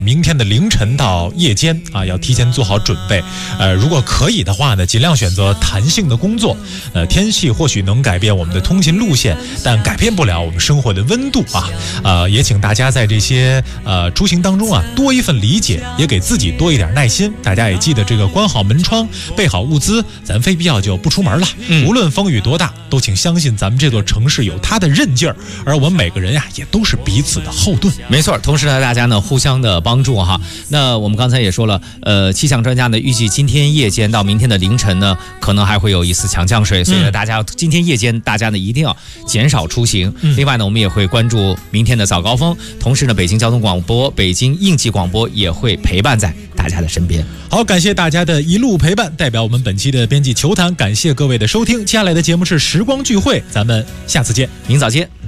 明天的凌晨到夜间啊，要提前做好准备。如果可以的话呢，尽量选择弹性的工作。天气或许能改变我们的通勤路线，但改变不了我们生活的温度啊。也请大家在这些出行当中啊，多一份理解，也给自己多一点耐心。大家也记得这个关好门窗，备好物资，咱非必要就不出门了。无论风雨多大，都请相信咱们这座城市有它的韧劲儿，而我们每个人呀，也都是彼此的后盾。 没错，同时呢，大家呢互相的帮助哈。那我们刚才也说了，气象专家呢预计今天夜间到明天的凌晨呢，可能还会有一丝强降水，所以呢，大家今天夜间大家呢一定要减少出行。另外呢，我们也会关注明天的早高峰，同时呢，北京交通广播、北京应急广播也会陪伴在大家的身边。 好，感谢大家的一路陪伴，代表我们本期的编辑球谈，感谢各位的收听。接下来的节目是时光聚会，咱们下次见， 明早见。